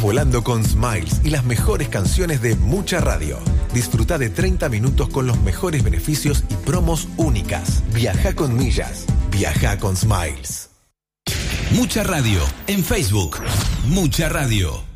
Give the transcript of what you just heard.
Volando con Smiles y las mejores canciones de Mucha Radio. Disfruta de 30 minutos con los mejores beneficios y promos únicas. Viaja con millas. Viaja con Smiles. Mucha Radio en Facebook. Mucha Radio.